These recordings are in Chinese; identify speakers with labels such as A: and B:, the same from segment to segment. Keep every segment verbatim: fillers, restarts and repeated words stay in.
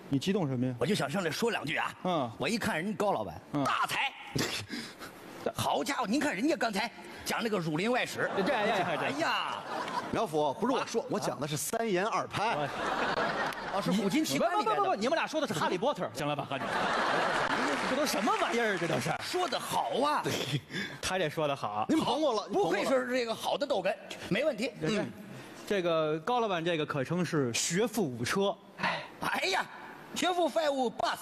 A: 你激动什么呀？
B: 我就想上来说两句啊。
A: 嗯，
B: 我一看人家高老板，
A: 嗯、
B: 大才，好家伙，您看人家刚才讲那个《儒林外史》，
A: 这样这样，
B: 哎呀，
C: 苗阜，不是我说，我讲的是三言二拍。
B: 哦，是古今奇观里边的。
A: 不不不，你们俩说的是《哈利波特》，行了吧？这都什么玩意儿？这都是
B: 说的好啊！
C: 对，
A: 他这说的好，
C: 您捧我了，
B: 不愧是这个好的逗哏，没问题。
A: 嗯，这个高老板这个可称是学富五车。
B: 哎，哎呀，学富 five bus。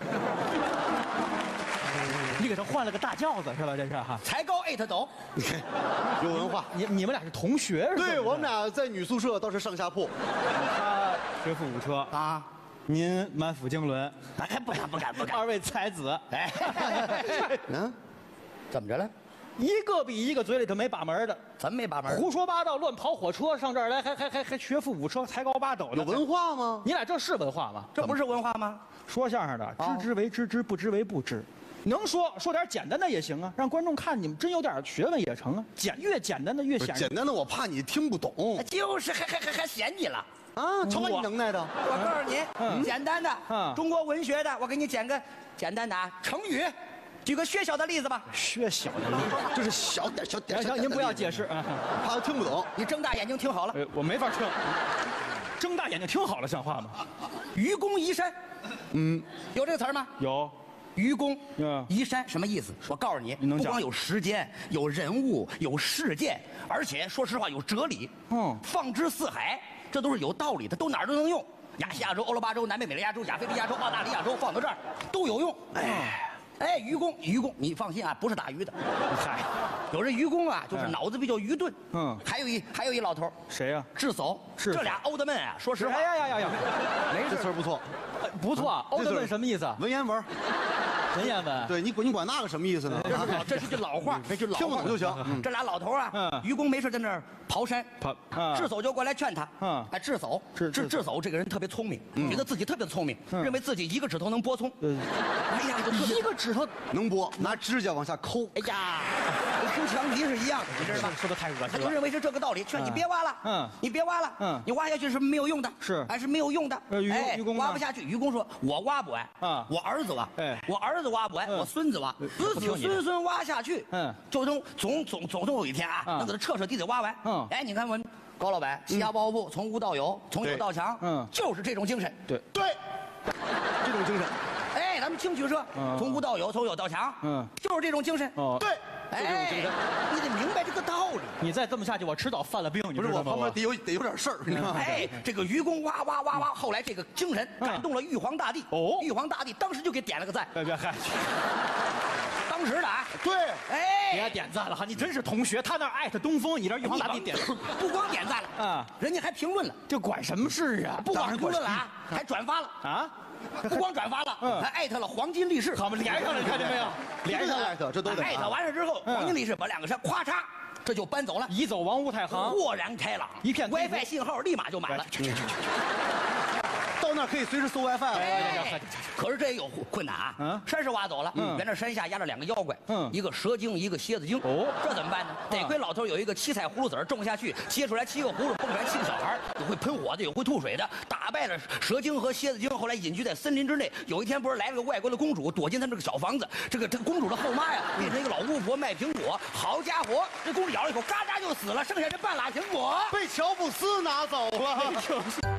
A: 你给他换了个大轿子是吧？这是哈，
B: 才高 eight 斗，
C: 有文化。
A: 你你们俩是同学是吧？
C: 对，我们俩在女宿舍倒是上下铺。
A: 他学富五车
B: 啊，
A: 您满腹经纶。
B: 哎，不敢不敢不敢。
A: 二位才子，
B: 哎，
C: 嗯，
B: 怎么着了？
A: 一个比一个嘴里头没把门的，
B: 怎么没把门？
A: 胡说八道，乱跑火车，上这儿来还还还还学富五车，才高八斗的。
C: 有文化吗？
A: 你俩这是文化吗？
B: 这不是文化吗？
A: 说相声的，知之为知之，不知为不知。能说说点简单的也行啊，让观众看你们真有点学问也成啊。简越简单的越显
C: 简单的，我怕你听不懂。
B: 就是还还还还嫌你了
C: 啊！瞧你能耐的。
B: 我告诉你，嗯、简单的，
A: 嗯、
B: 中国文学的，我给你讲个简单的啊，成语。举个削小的例子吧。
A: 削小的例子，
C: 就是小点小点。
A: 行，您不要解释啊，
C: 怕他听不懂。
B: 你睁大眼睛听好了。
A: 呃，我没法听。睁大眼睛听好了，像话吗？
B: 愚公移山，嗯，有这个词儿吗？
A: 有。
B: 愚公
A: 嗯
B: 移山什么意思？我告诉你，
A: 你能讲
B: 不光有时间，有人物，有事件，而且说实话有哲理。
A: 嗯，
B: 放之四海，这都是有道理的，都哪儿都能用。亚细亚洲、欧罗巴洲、南北美利亚洲、亚非利亚洲、澳大利亚洲，放到这儿都有用。哎。哎，愚公，愚公，你放心啊，不是打鱼的。嗨，有这愚公啊，就是脑子比较愚钝。嗯，还有一还有一老头，
A: 谁呀？
B: 智叟。
A: 是
B: 这俩欧德们啊，说实话，
A: 哎呀呀呀呀，
C: 没这词儿不错，
A: 不错。欧德们什么意思？
C: 文言文。
A: 文言文。
C: 对你管你管那个什么意思呢？
B: 这是老这是句老话，这句老话
C: 听不懂就行。
B: 这俩老头啊，愚公没事在那儿刨山，
A: 刨。
B: 智叟就过来劝他。嗯，哎，智叟，智智智叟这个人特别聪明，觉得自己特别聪明，认为自己一个指头能拨葱。哎呀，
A: 一个指头
C: 能拨，拿指甲往下抠。
B: 哎呀，跟墙皮是一样的，你知道吗？
A: 说的太恶心了。
B: 他就认为是这个道理，劝你别挖了。嗯，你别挖了。嗯，你挖下去是没有用的。
A: 是，
B: 还是没有用的。
A: 哎，愚公
B: 挖不下去。愚公说：“我挖不完。啊，我儿子挖。哎，我儿子挖不完，我孙子挖，子子孙孙挖下去。嗯，就能总总总总有一天啊，能给他彻彻底底挖完。嗯，哎，你看我们高老板西家包袱从无到有，从有到强。嗯，就是这种精神。
C: 对对，这种精神。
B: 哎，咱们青曲社从无到有，从有到强。嗯，就是这种精神。
C: 哦，对。”
B: 哎，你得明白这个道理。
A: 你再这么下去，我迟早犯了病。
C: 不是我旁边得有得有点事儿，你知道吗？
B: 哎，这个愚公哇哇哇哇，后来这个精神感动了玉皇大帝。哦，玉皇大帝当时就给点了个赞。
A: 别别嗨，
B: 当时的啊，
C: 对，
B: 哎，
A: 别点赞了哈，你真是同学。他那艾特东风，你这玉皇大帝点，
B: 不光点赞了啊，人家还评论了，
A: 这管什么事啊？
B: 不光评论了啊，还转发了啊。不光转发了，嗯，还艾特了黄金力士，
A: 好嘛，连上了，你看见没有？
C: 连上了，这都得
B: 艾特完了之后，黄金力士把两个山咵嚓，这就搬走了，
A: 移走王屋太行，
B: 豁然开朗，
A: 一片
B: WiFi 信号立马就满了。
C: 到那儿可以随时搜 WiFi 了。
B: 哎，可是这也有困难啊！嗯，山是挖走了，嗯，原来山下压着两个妖怪，嗯，一个蛇精，一个蝎子精。哦，这怎么办呢？得亏老头有一个七彩葫芦籽种下去，结出来七个葫芦，蹦出来七个小孩，有会喷火的，有会吐水的，打败了蛇精和蝎子精。后来隐居在森林之内。有一天，不是来了个外国的公主，躲进他们这个小房子。这个这个公主的后妈呀，变成一个老巫婆卖苹果。好家伙，这公主咬了一口，嘎喳就死了，剩下这半拉苹果
C: 被乔布斯拿走了。